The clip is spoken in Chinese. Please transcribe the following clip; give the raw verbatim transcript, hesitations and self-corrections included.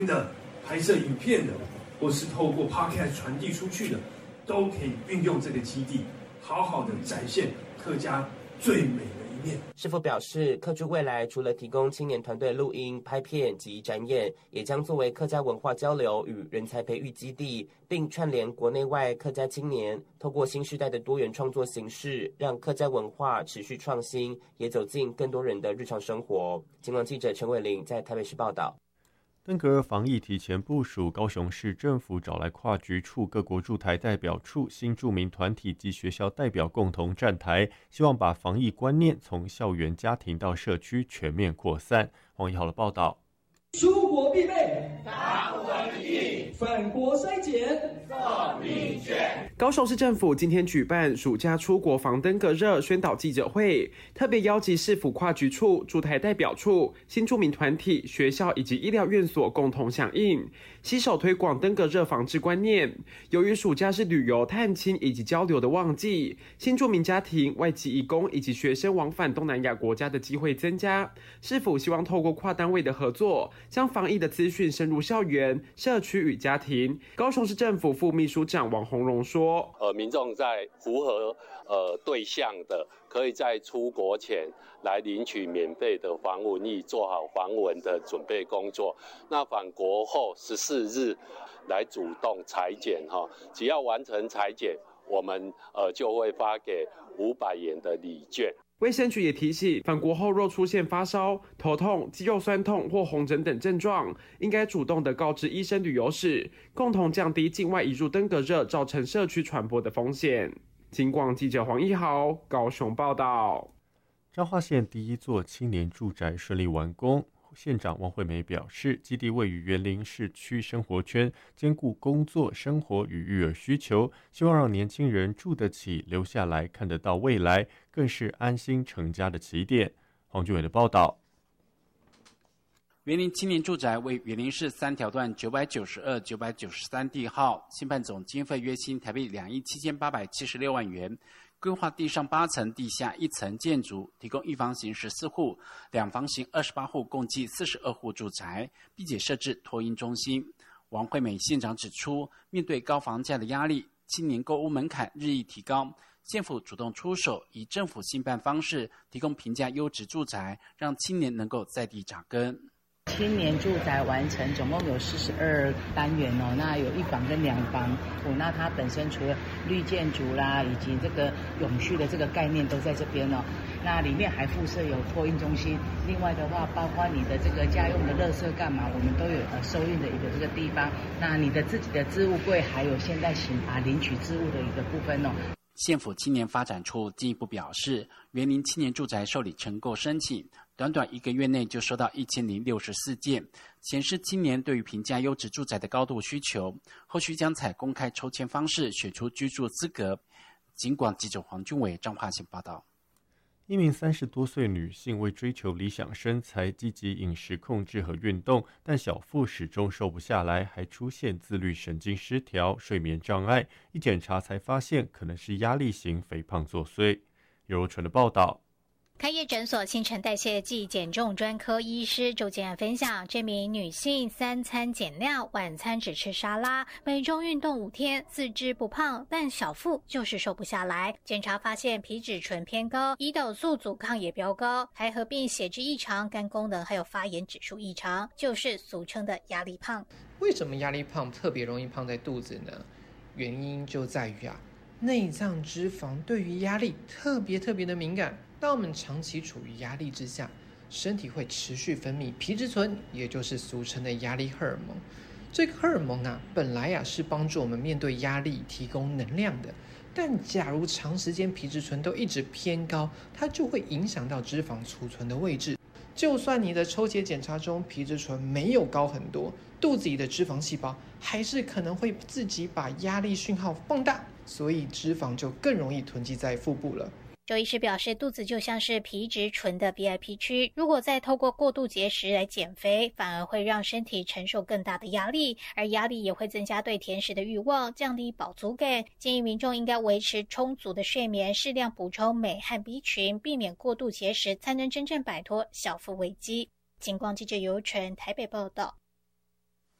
的拍摄影片的，或是透过 Podcast 传递出去的，都可以运用这个基地，好好的展现客家最美的一面。 市府表示，客居未来除了提供青年团队录音、拍片及展演，也将作为客家文化交流与人才培育基地，并串联国内外客家青年，透过新时代的多元创作形式，让客家文化持续创新，也走进更多人的日常生活。警广记者陈伟玲在台北市报道。 登革热防疫提前部署，高雄市政府找来跨局处、各国驻台代表处、新住民团体及学校代表共同站台，希望把防疫观念从校园、家庭到社区全面扩散。黄一豪的报道。 出国必备防蚊疫，返国筛检送密卷。高雄市政府今天举办暑假出国防登革热宣导记者会，特别邀集市府跨局处、驻台代表处、新住民团体、学校以及医疗院所共同响应，携手推广登革热防治观念。由于暑假是旅游、探亲以及交流的旺季，新住民家庭、外籍移工以及学生往返东南亚国家的机会增加，市府希望透过跨单位的合作，将防疫的资讯深入校园、社区与家庭。高雄市政府副秘书长王宏荣说：“ 呃，民众在符合呃对象的，可以在出国前来领取免费的防蚊液，做好防蚊的准备工作。那返国后十四日来主动采检哈，只要完成采检，我们呃就会发给五百元的礼券。” 卫生局也提醒，返国后若出现发烧、头痛、肌肉酸痛或红疹等症状，应该主动的告知医生旅游史，共同降低境外移入登革热造成社区传播的风险。警广记者黄一豪高雄报道。 彰化县第一座青年住宅顺利完工。县长汪惠美表示，基地位于园林市区生活圈，兼顾工作、生活与育儿需求，希望让年轻人住得起、留下来、看得到未来，更是安心成家的起点。黄俊伟的报道。 园林青年住宅为园林市三条段九百九十二、九百九十三地号，新办总经费约新台币两亿七千八百七十六万元。规划地上八层、地下一层建筑，提供一房型十四户、两房型二十八户，共计四十二户住宅，并且设置托婴中心。王惠美县长指出，面对高房价的压力，青年购屋门槛日益提高，县府主动出手，以政府新办方式提供平价优质住宅，让青年能够在地扎根。 青年住宅完成，总共有四十二单元哦，那有一房跟两房哦，那它本身除了绿建筑啦，以及这个永续的这个概念都在这边哦。那里面还附设有托运中心，另外的话，包括你的这个家用的垃圾干嘛，我们都有呃收运的一个这个地方。那你的自己的置物柜，还有现在刑罚领取置物的一个部分哦。 县府青年发展处进一步表示，园林青年住宅受理承购申请，短短一个月内就收到一千零六十四件，显示青年对于平价优质住宅的高度需求。后续将采公开抽签方式选出居住资格。警广记者黄俊伟彰化县报道。 一名三十多岁女性为追求理想身材，积极饮食控制和运动，但小腹始终瘦不下来，还出现自律神经失调、睡眠障碍。一检查才发现，可能是压力型肥胖作祟。尤柔纯的报道。 开业诊所新陈代谢暨减重专科医师周建安分享，这名女性三餐减量，晚餐只吃沙拉，每周运动五天，四肢不胖，但小腹就是瘦不下来。检查发现皮质醇偏高，胰岛素阻抗也飙高，还合并血脂异常、肝功能还有发炎指数异常，就是俗称的压力胖。 为什么压力胖特别容易胖在肚子呢？原因就在于啊，内脏脂肪对于压力特别特别的敏感。当我们长期处于压力之下，身体会持续分泌皮质醇，也就是俗称的压力荷尔蒙。这个荷尔蒙啊，本来啊是帮助我们面对压力、提供能量的。但假如长时间皮质醇都一直偏高，它就会影响到脂肪储存的位置。就算你的抽血检查中皮质醇没有高很多，肚子里的脂肪细胞还是可能会自己把压力讯号放大，所以脂肪就更容易囤积在腹部了。 周医师表示，肚子就像是皮质醇的 V I P 区，如果再透过过度节食来减肥，反而会让身体承受更大的压力，而压力也会增加对甜食的欲望，降低饱足感。建议民众应该维持充足的睡眠，适量补充镁和 B 群，避免过度节食，才能真正摆脱小腹危机。警广记者尤纯台北报道。